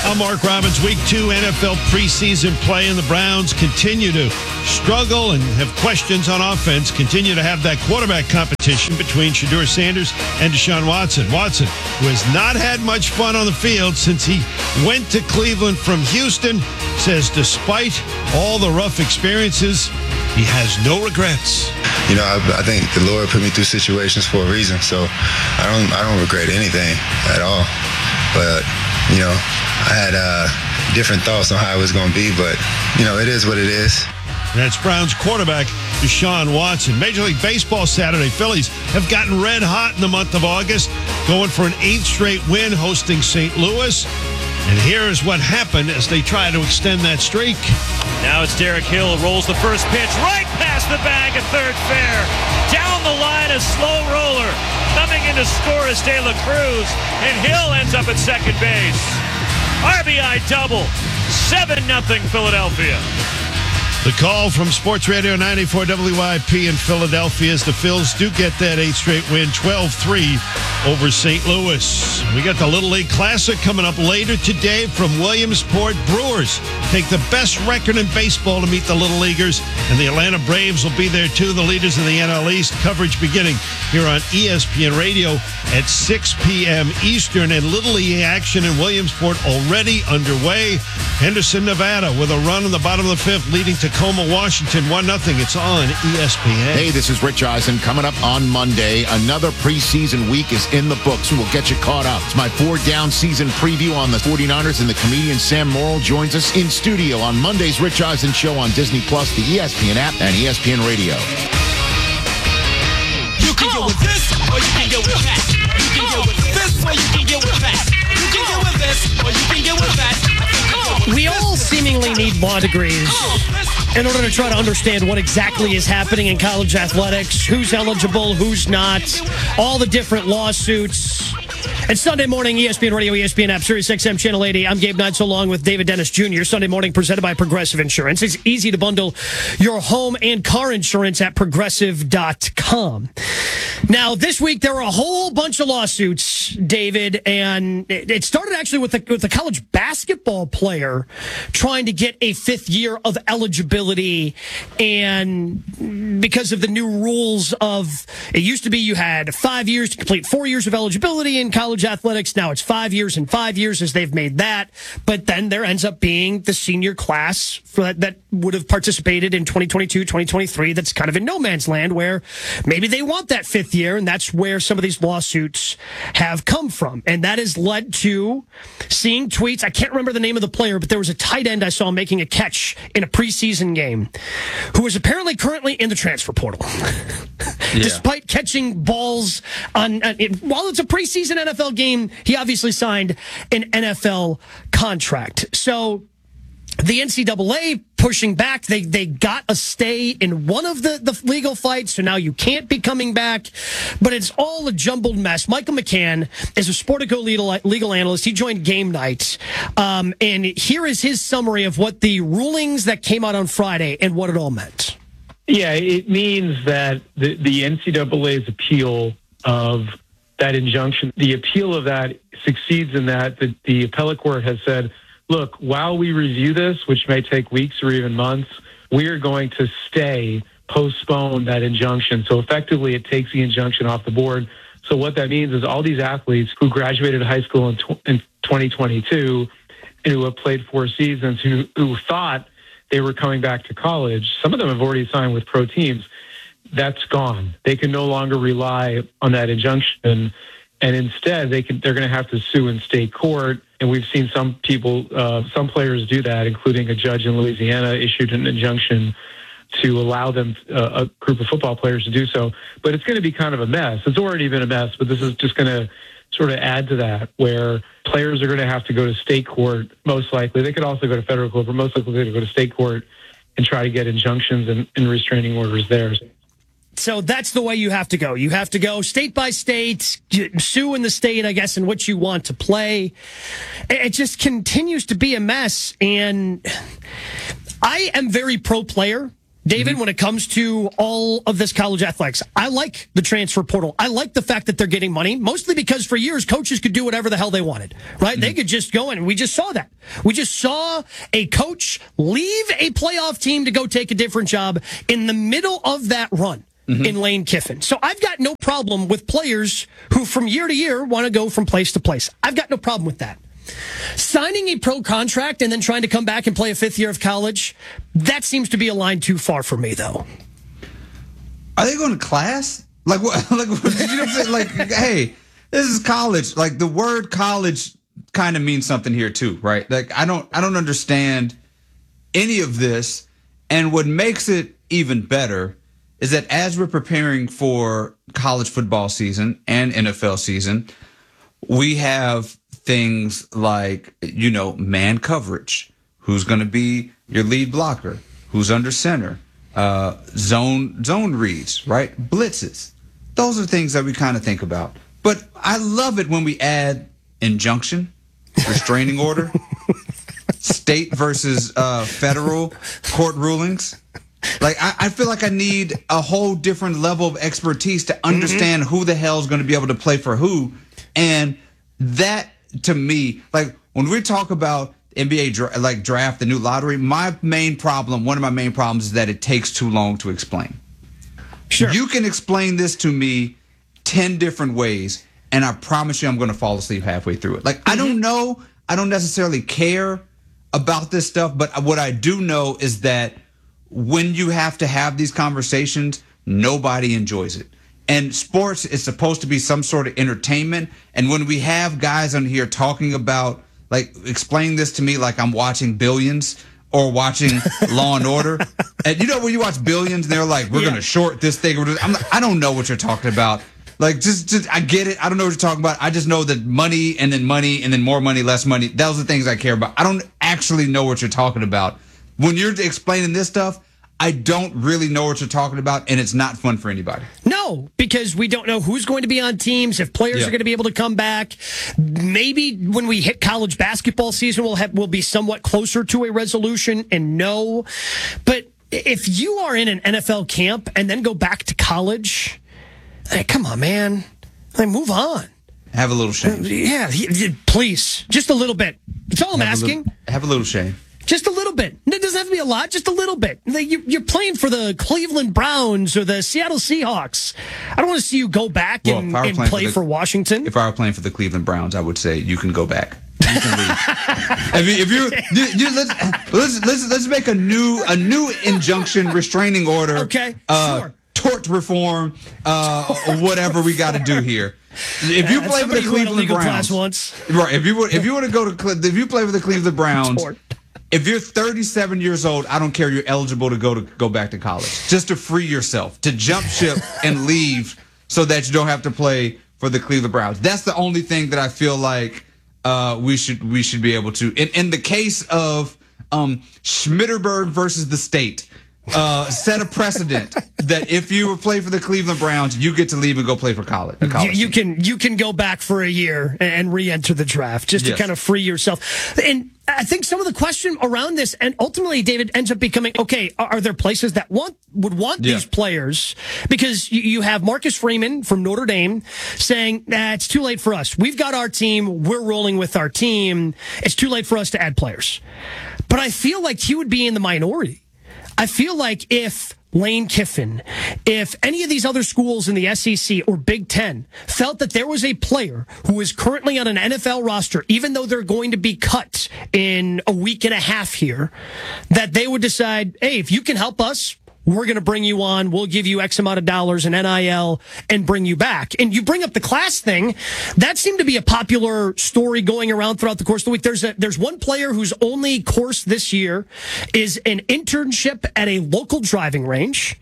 I'm Mark Robbins. Week 2 NFL preseason play, and the Browns continue to struggle and have questions on offense, continue to have that quarterback competition between Shedeur Sanders and Deshaun Watson. Watson, who has not had much fun on the field since he went to Cleveland from Houston, says despite all the rough experiences, he has no regrets. You know, I think the Lord put me through situations for a reason, so I don't regret anything at all. But, you know, I had different thoughts on how it was going to be, but, you know, it is what it is. That's Browns quarterback Deshaun Watson. Major League Baseball Saturday, Phillies have gotten red hot in the month of August, going for an 8th straight win hosting St. Louis. And here is what happened as they try to extend that streak. Now it's Derek Hill, rolls the first pitch right past the bag at third fair. Down the line, a slow roller. Coming in to score is De La Cruz, and Hill ends up at second base. RBI double, 7-0 Philadelphia. The call from Sports Radio 94 WIP in Philadelphia is the Phils do get that 8th straight win, 12-3 over St. Louis. We got the Little League Classic coming up later today from Williamsport. Brewers take the best record in baseball to meet the Little Leaguers, and the Atlanta Braves will be there too, the leaders in the NL East. Coverage beginning here on ESPN Radio at 6 p.m. Eastern, and Little League action in Williamsport already underway. Henderson, Nevada with a run in the bottom of the 5th leading Tacoma, Washington 1-0. It's on ESPN. Hey, this is Rich Eisen. Coming up on Monday, another preseason week is in the books, and we'll get you caught up. It's my 4-down season preview on the 49ers, and the comedian Sam Morrill joins us in studio on Monday's Rich Eisen Show on Disney+, the ESPN app, and ESPN Radio. You can get with this, or you can get with that. You can get with this, or you can get with that. You can get with this, or you can get with that. We all seemingly need law degrees in order to try to understand what exactly is happening in college athletics, who's eligible, who's not, all the different lawsuits. And Sunday morning, ESPN Radio, ESPN app, Sirius XM Channel 80. I'm Gabe Knights along with David Dennis Jr. Sunday morning presented by Progressive Insurance. It's easy to bundle your home and car insurance at Progressive.com. Now, this week, there were a whole bunch of lawsuits, David, and it started actually with the college basketball player trying to get a 5th year of eligibility, and because of the new rules of, it used to be you had 5 years to complete 4 years of eligibility in college athletics. Now it's 5 years and 5 years as they've made that, but then there ends up being the senior class for that would have participated in 2022, 2023. That's kind of in no man's land where maybe they want that 5th year, and that's where some of these lawsuits have come from. And that has led to seeing tweets. I can't remember the name of the player, but there was a tight end I saw making a catch in a preseason game who is apparently currently in the transfer portal. Despite catching balls while it's a preseason NFL game, he obviously signed an NFL contract. So the NCAA pushing back. They got a stay in one of the legal fights, so now you can't be coming back. But it's all a jumbled mess. Michael McCann is a Sportico legal analyst. He joined Game Night. And here is his summary of what the rulings that came out on Friday and what it all meant. Yeah, it means that the NCAA's appeal of that injunction, the appeal of that succeeds in that the appellate court has said, look, while we review this, which may take weeks or even months, we are going to postpone that injunction. So effectively, it takes the injunction off the board. So what that means is all these athletes who graduated high school in 2022 and who have played 4 seasons, who thought they were coming back to college, some of them have already signed with pro teams. That's gone. They can no longer rely on that injunction, and instead they're going to have to sue in state court. And we've seen some players do that, including a judge in Louisiana issued an injunction to allow them, a group of football players to do so. But it's going to be kind of a mess. It's already been a mess, but this is just going to sort of add to that, where players are going to have to go to state court, most likely. They could also go to federal court, but most likely they're going to go to state court and try to get injunctions and restraining orders there. So that's the way you have to go. You have to go state by state, sue in the state, I guess, in which you want to play. It just continues to be a mess. And I am very pro player. David, when it comes to all of this college athletics, I like the transfer portal. I like the fact that they're getting money, mostly because for years, coaches could do whatever the hell they wanted, right? They could just go in, and we just saw that. We just saw a coach leave a playoff team to go take a different job in the middle of that run in Lane Kiffin. So I've got no problem with players who from year to year want to go from place to place. I've got no problem with that. Signing a pro contract and then trying to come back and play a fifth year of college, that seems to be a line too far for me, though. Are they going to class? Like what? Like what, you know what I'm saying? Like, hey, this is college. Like the word college kind of means something here too, right? Like I don't understand any of this. And what makes it even better is that as we're preparing for college football season and NFL season, we have things like, you know, man coverage, who's going to be your lead blocker, who's under center, zone reads, right? Blitzes. Those are things that we kind of think about. But I love it when we add injunction, restraining order, state versus federal court rulings. Like, I feel like I need a whole different level of expertise to understand who the hell is going to be able to play for who. And that, to me, like when we talk about NBA draft, the new lottery, one of my main problems is that it takes too long to explain. Sure. You can explain this to me 10 different ways, and I promise you I'm going to fall asleep halfway through it. Like, I don't know. I don't necessarily care about this stuff, but what I do know is that when you have to have these conversations, nobody enjoys it. And sports is supposed to be some sort of entertainment. And when we have guys on here talking about, like, explain this to me like I'm watching Billions or watching Law and Order. And you know, when you watch Billions, they're like, we're going to short this thing. I'm like, I don't know what you're talking about. Like, just I get it. I don't know what you're talking about. I just know that money and then more money, less money. Those are the things I care about. I don't actually know what you're talking about. When you're explaining this stuff, I don't really know what you're talking about, and it's not fun for anybody. No, because we don't know who's going to be on teams, if players are going to be able to come back. Maybe when we hit college basketball season, we'll be somewhat closer to a resolution and know. But if you are in an NFL camp and then go back to college, come on, man. Move on. Have a little shame. Yeah, please. Just a little bit. That's all I'm asking. Have a little shame. Just a little bit. It doesn't have to be a lot, just a little bit. You're playing for the Cleveland Browns or the Seattle Seahawks. I don't want to see you go back and play for Washington. If I were playing for the Cleveland Browns, I would say you can go back. You can leave. I mean, let's make a new injunction, restraining order. Okay, sure. Tort reform, whatever we got to do here. If you play for the Cleveland Browns, right? If you want to go to, if you play for the Cleveland Browns. If you're 37 years old, I don't care. You're eligible to go back to college, just to free yourself, to jump ship and leave, so that you don't have to play for the Cleveland Browns. That's the only thing that I feel like we should be able to. In the case of Schmitterberg versus the state, set a precedent that if you play for the Cleveland Browns, you get to leave and go play for college. You can go back for a year and re-enter the draft just to kind of free yourself. And I think some of the question around this, and ultimately, David, ends up becoming, okay, are there places that would want these players? Because you have Marcus Freeman from Notre Dame saying, it's too late for us. We've got our team. We're rolling with our team. It's too late for us to add players. But I feel like he would be in the minority. I feel like if Lane Kiffin, if any of these other schools in the SEC or Big Ten felt that there was a player who is currently on an NFL roster, even though they're going to be cut in a week and a half here, that they would decide, hey, if you can help us, we're going to bring you on. We'll give you X amount of dollars in NIL and bring you back. And you bring up the class thing. That seemed to be a popular story going around throughout the course of the week. There's one player whose only course this year is an internship at a local driving range.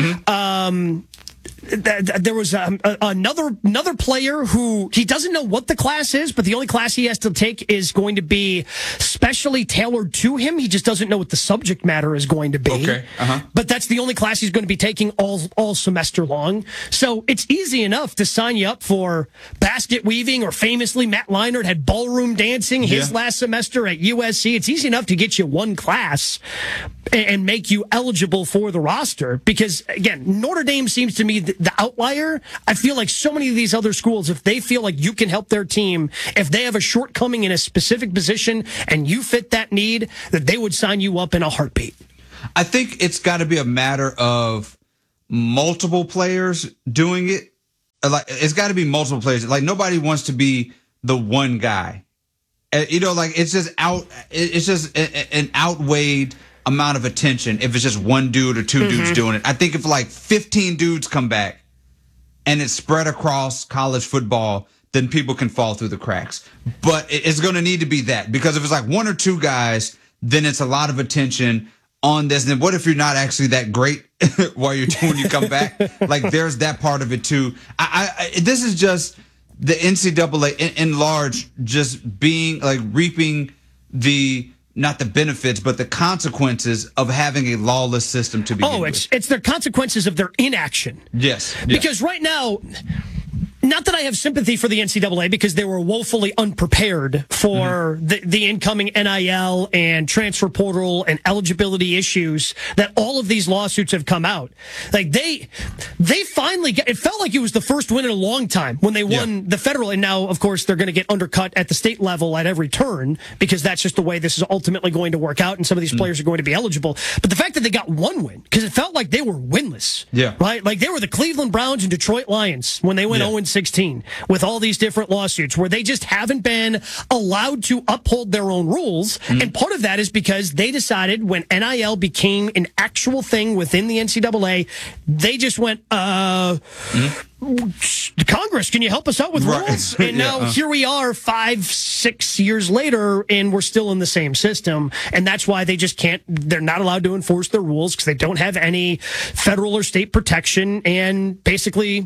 There was another player who he doesn't know what the class is, but the only class he has to take is going to be specially tailored to him. He just doesn't know what the subject matter is going to be. Okay. But that's the only class he's going to be taking all semester long. So it's easy enough to sign you up for basket weaving, or famously Matt Leinart had ballroom dancing his last semester at USC. It's easy enough to get you one class. and make you eligible for the roster. Because, again, Notre Dame seems to me the outlier. I feel like so many of these other schools, if they feel like you can help their team, if they have a shortcoming in a specific position and you fit that need, that they would sign you up in a heartbeat. I think it's got to be a matter of multiple players doing it. Like, it's got to be multiple players. Like, nobody wants to be the one guy. Like, it's just an outweighed amount of attention if it's just one dude or two dudes doing it. I think if like 15 dudes come back and it's spread across college football, then people can fall through the cracks. But it's going to need to be that, because if it's like one or two guys, then it's a lot of attention on this. And then what if you're not actually that great when you come back? Like, there's that part of it too. This is just the NCAA in large, just being like reaping not the benefits, but the consequences of having a lawless system to begin with. It's their consequences of their inaction. Yes. Because right now, not that I have sympathy for the NCAA, because they were woefully unprepared for the incoming NIL and transfer portal and eligibility issues that all of these lawsuits have come out. Like, they finally it felt like it was the first win in a long time when they won the federal, and now, of course, they're going to get undercut at the state level at every turn, because that's just the way this is ultimately going to work out, and some of these players are going to be eligible. But the fact that they got one win, because it felt like they were winless. Yeah. Right? Like, they were the Cleveland Browns and Detroit Lions when they went 0-16 with all these different lawsuits, where they just haven't been allowed to uphold their own rules. And part of that is because they decided, when NIL became an actual thing within the NCAA, they just went, Congress, can you help us out with rules? And now here we are 5-6 years later, and we're still in the same system. And that's why they just they're not allowed to enforce their rules, because they don't have any federal or state protection. And basically,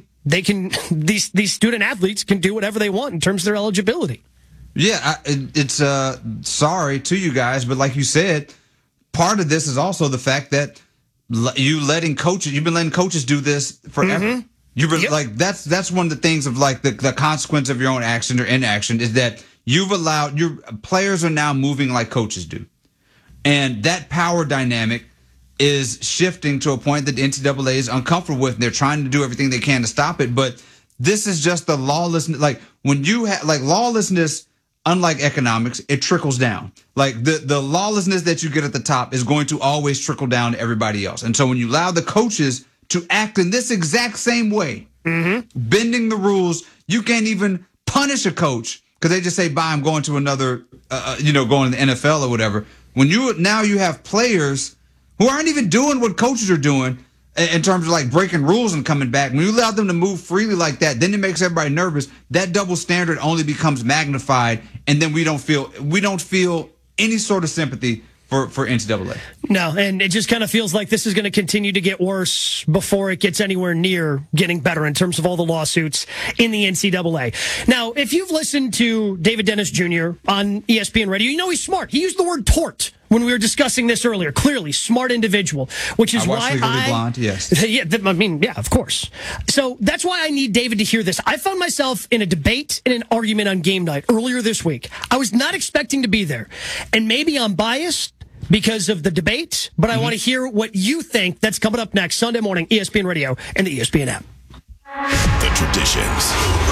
these student athletes can do whatever they want in terms of their eligibility. Yeah, it's sorry to you guys, but like you said, part of this is also the fact that you've been letting coaches do this forever. You've been like, that's one of the things of like the consequence of your own action or inaction, is that you've allowed your players are now moving like coaches do, and that power dynamic is shifting to a point that the NCAA is uncomfortable with, and they're trying to do everything they can to stop it. But this is just the lawlessness. Like, when you have like lawlessness, unlike economics, it trickles down. Like, the lawlessness that you get at the top is going to always trickle down to everybody else. And so when you allow the coaches to act in this exact same way, bending the rules, you can't even punish a coach because they just say, bye, I'm going to another, going to the NFL or whatever. When you have players who aren't even doing what coaches are doing in terms of like breaking rules and coming back. When you allow them to move freely like that, then it makes everybody nervous. That double standard only becomes magnified, and then we don't feel any sort of sympathy for NCAA. No, and it just kind of feels like this is going to continue to get worse before it gets anywhere near getting better in terms of all the lawsuits in the NCAA. Now, if you've listened to David Dennis Jr. on ESPN Radio, you know he's smart. He used the word tort when we were discussing this earlier. Clearly, smart individual, which is why Blonde, yes. Yeah, of course. So that's why I need David to hear this. I found myself in a debate and an argument on game night earlier this week. I was not expecting to be there, and maybe I'm biased because of the debate, but I want to hear what you think. That's coming up next, Sunday morning, ESPN Radio and the ESPN app. The traditions,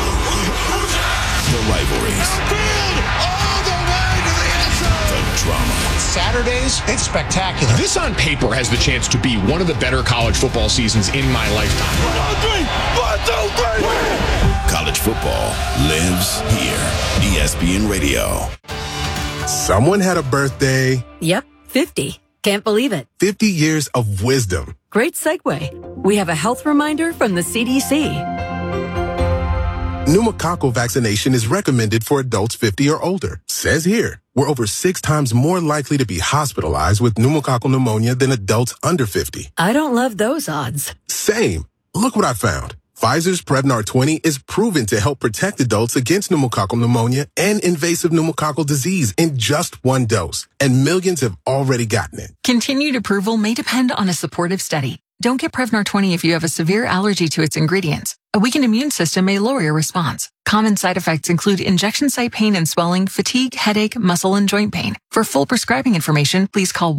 the rivalries, all the way to the end zone. The drama. Saturdays, it's spectacular. This on paper has the chance to be one of the better college football seasons in my lifetime. 1, 2, 3. College football lives here. ESPN Radio. Someone had a birthday. Yep, 50. Can't believe it. 50 years of wisdom. Great segue. We have a health reminder from the CDC. Pneumococcal vaccination is recommended for adults 50 or older. Says here, we're over 6 times more likely to be hospitalized with pneumococcal pneumonia than adults under 50. I don't love those odds. Same. Look what I found. Pfizer's Prevnar 20 is proven to help protect adults against pneumococcal pneumonia and invasive pneumococcal disease in just 1 dose. And millions have already gotten it. Continued approval may depend on a supportive study. Don't get Prevnar 20 if you have a severe allergy to its ingredients. A weakened immune system may lower your response. Common side effects include injection site pain and swelling, fatigue, headache, muscle, and joint pain. For full prescribing information, please call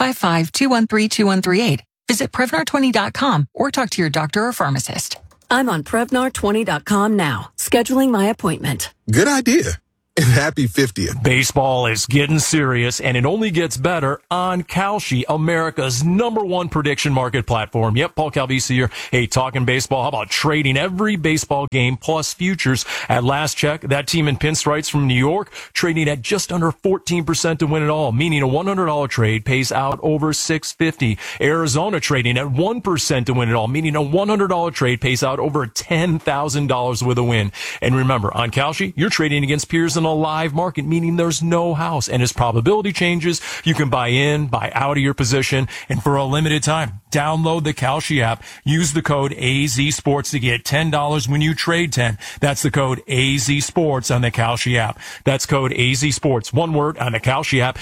1-855-213-2138. Visit Prevnar20.com or talk to your doctor or pharmacist. I'm on Prevnar20.com now, scheduling my appointment. Good idea. And happy 50th. Baseball is getting serious, and it only gets better on Kalshi, America's #1 prediction market platform. Yep, Paul Calvisi here. Hey, talking baseball. How about trading every baseball game plus futures? At last check, that team in pinstripes from New York trading at just under 14% to win it all, meaning a $100 trade pays out over $650. Arizona trading at 1% to win it all, meaning a $100 trade pays out over $10,000 with a win. And remember, on Kalshi, you're trading against peers in a live market, meaning there's no house. And as probability changes, you can buy in, buy out of your position. And for a limited time, download the Kalshi app. Use the code AZSports to get $10 when you trade 10. That's the code AZSports on the Kalshi app. That's code AZSports. One word on the Kalshi app.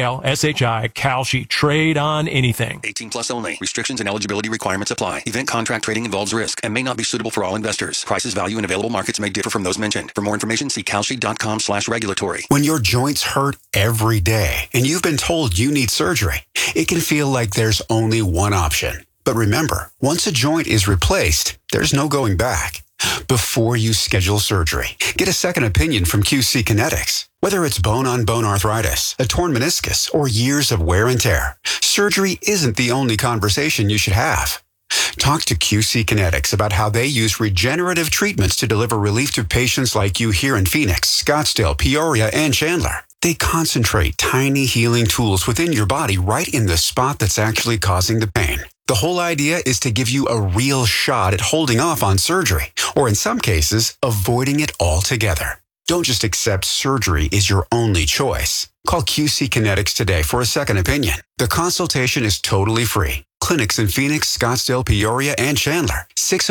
Kalshi. Kalshi. Trade on anything. 18 plus only. Restrictions and eligibility requirements apply. Event contract trading involves risk and may not be suitable for all investors. Prices, value, and available markets may differ from those mentioned. For more information, see kalshi.com/regulatory. When your joints hurt every day and you've been told you need surgery, it can feel like there's only one option. But remember, once a joint is replaced, there's no going back. Before you schedule surgery, get a second opinion from QC Kinetics. Whether it's bone-on-bone arthritis, a torn meniscus, or years of wear and tear, surgery isn't the only conversation you should have. Talk to QC Kinetics about how they use regenerative treatments to deliver relief to patients like you here in Phoenix, Scottsdale, Peoria, and Chandler. They concentrate tiny healing tools within your body right in the spot that's actually causing the pain. The whole idea is to give you a real shot at holding off on surgery, or in some cases, avoiding it altogether. Don't just accept surgery is your only choice. Call QC Kinetics today for a second opinion. The consultation is totally free. Clinics in Phoenix, Scottsdale, Peoria, and Chandler.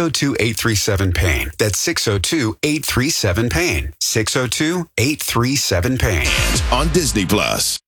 602-837-PAIN. That's 602-837-PAIN. 602-837-PAIN. On Disney Plus.